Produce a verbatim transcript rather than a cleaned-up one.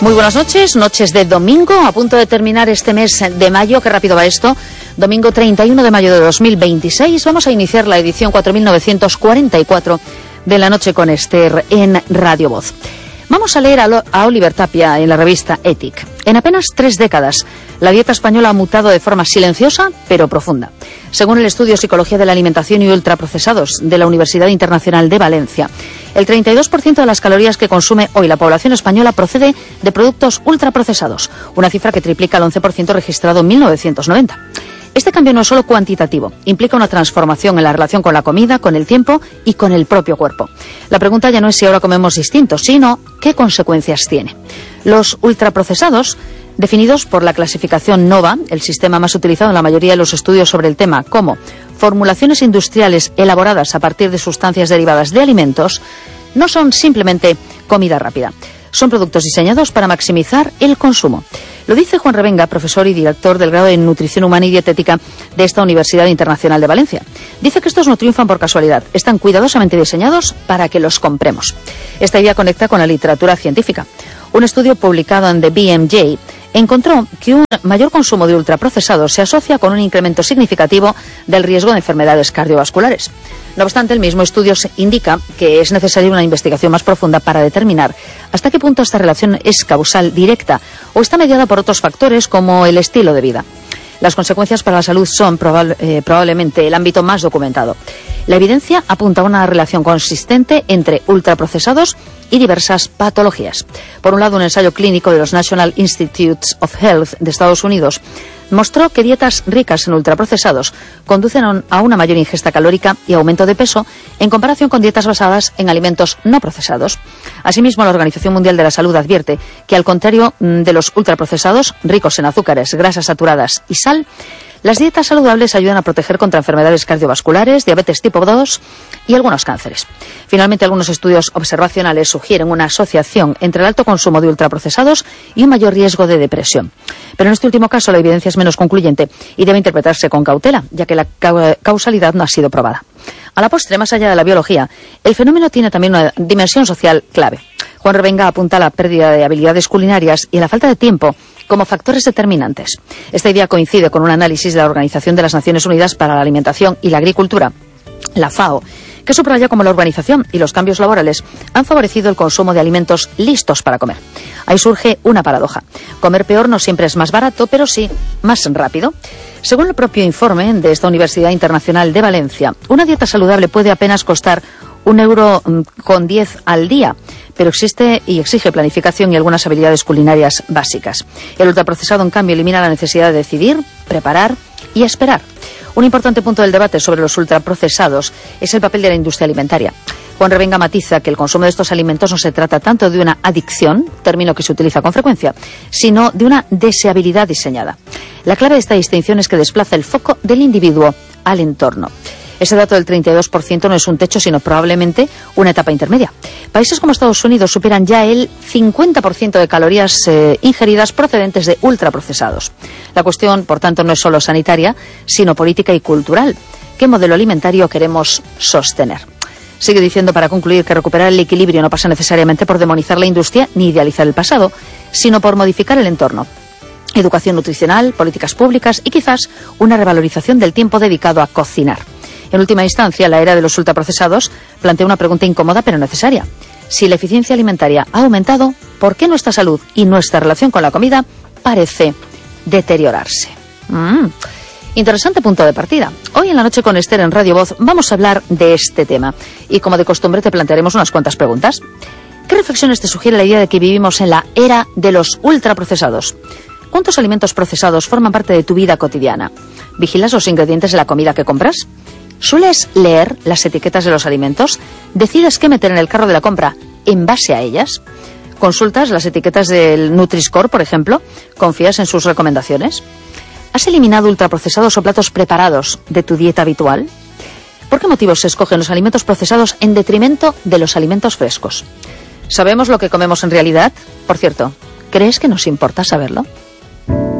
Muy buenas noches, noches de domingo, a punto de terminar este mes de mayo, qué rápido va esto, domingo treinta y uno de mayo de dos mil veintiséis, vamos a iniciar la edición cuatro mil novecientos cuarenta y cuatro de La Noche con Esther en Radio Voz. Vamos a leer a Oliver Tapia en la revista Ethic. En apenas tres décadas, la dieta española ha mutado de forma silenciosa, pero profunda. Según el estudio Psicología de la Alimentación y Ultraprocesados de la Universidad Internacional de Valencia, el treinta y dos por ciento de las calorías que consume hoy la población española procede de productos ultraprocesados, una cifra que triplica el once por ciento registrado en mil novecientos noventa. Este cambio no es solo cuantitativo, implica una transformación en la relación con la comida, con el tiempo y con el propio cuerpo. La pregunta ya no es si ahora comemos distinto, sino qué consecuencias tiene. Los ultraprocesados, definidos por la clasificación NOVA, el sistema más utilizado en la mayoría de los estudios sobre el tema, como formulaciones industriales elaboradas a partir de sustancias derivadas de alimentos, no son simplemente comida rápida. Son productos diseñados para maximizar el consumo. Lo dice Juan Revenga, profesor y director del grado en Nutrición Humana y Dietética de esta Universidad Internacional de Valencia. Dice que estos no triunfan por casualidad, están cuidadosamente diseñados para que los compremos. Esta idea conecta con la literatura científica. Un estudio publicado en The B M J encontró que un mayor consumo de ultraprocesados se asocia con un incremento significativo del riesgo de enfermedades cardiovasculares. No obstante, el mismo estudio indica que es necesaria una investigación más profunda para determinar hasta qué punto esta relación es causal directa o está mediada por otros factores como el estilo de vida. Las consecuencias para la salud son probable, eh, probablemente el ámbito más documentado. La evidencia apunta a una relación consistente entre ultraprocesados y diversas patologías. Por un lado, un ensayo clínico de los National Institutes of Health de Estados Unidos mostró que dietas ricas en ultraprocesados conducen a una mayor ingesta calórica y aumento de peso en comparación con dietas basadas en alimentos no procesados. Asimismo, la Organización Mundial de la Salud advierte que, al contrario de los ultraprocesados, ricos en azúcares, grasas saturadas y sal, las dietas saludables ayudan a proteger contra enfermedades cardiovasculares, diabetes tipo dos y algunos cánceres. Finalmente, algunos estudios observacionales sugieren una asociación entre el alto consumo de ultraprocesados y un mayor riesgo de depresión. Pero en este último caso la evidencia es menos concluyente y debe interpretarse con cautela, ya que la causalidad no ha sido probada. A la postre, más allá de la biología, el fenómeno tiene también una dimensión social clave. Juan Revenga apunta a la pérdida de habilidades culinarias y a la falta de tiempo como factores determinantes. Esta idea coincide con un análisis de la Organización de las Naciones Unidas para la Alimentación y la Agricultura, la FAO, que subraya cómo la urbanización y los cambios laborales han favorecido el consumo de alimentos listos para comer. Ahí surge una paradoja. Comer peor no siempre es más barato, pero sí más rápido. Según el propio informe de esta Universidad Internacional de Valencia, una dieta saludable puede apenas costar un euro con diez al día, pero existe y exige planificación y algunas habilidades culinarias básicas. El ultraprocesado, en cambio, elimina la necesidad de decidir, preparar y esperar. Un importante punto del debate sobre los ultraprocesados es el papel de la industria alimentaria. Juan Revenga matiza que el consumo de estos alimentos no se trata tanto de una adicción, término que se utiliza con frecuencia, sino de una deseabilidad diseñada. La clave de esta distinción es que desplaza el foco del individuo al entorno. Ese dato del treinta y dos por ciento no es un techo, sino probablemente una etapa intermedia. Países como Estados Unidos superan ya el cincuenta por ciento de calorías eh, ingeridas procedentes de ultraprocesados. La cuestión, por tanto, no es solo sanitaria, sino política y cultural. ¿Qué modelo alimentario queremos sostener? Sigue diciendo, para concluir, que recuperar el equilibrio no pasa necesariamente por demonizar la industria ni idealizar el pasado, sino por modificar el entorno. Educación nutricional, políticas públicas y quizás una revalorización del tiempo dedicado a cocinar. En última instancia, la era de los ultraprocesados plantea una pregunta incómoda pero necesaria. Si la eficiencia alimentaria ha aumentado, ¿por qué nuestra salud y nuestra relación con la comida parece deteriorarse? Mm. Interesante punto de partida. Hoy en La Noche con Esther en Radio Voz vamos a hablar de este tema. Y como de costumbre te plantearemos unas cuantas preguntas. ¿Qué reflexiones te sugiere la idea de que vivimos en la era de los ultraprocesados? ¿Cuántos alimentos procesados forman parte de tu vida cotidiana? ¿Vigilas los ingredientes de la comida que compras? ¿Sueles leer las etiquetas de los alimentos? ¿Decides qué meter en el carro de la compra en base a ellas? ¿Consultas las etiquetas del Nutri-Score, por ejemplo? ¿Confías en sus recomendaciones? ¿Has eliminado ultraprocesados o platos preparados de tu dieta habitual? ¿Por qué motivos se escogen los alimentos procesados en detrimento de los alimentos frescos? ¿Sabemos lo que comemos en realidad? Por cierto, ¿crees que nos importa saberlo?